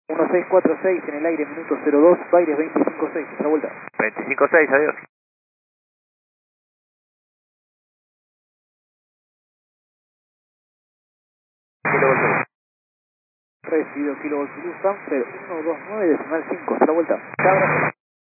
1646 en el aire, minuto 02, Baires 256, otra vuelta. 25-6, adiós. Recibido kilovolts Blue Sanford 129 decimal 5, otra vuelta.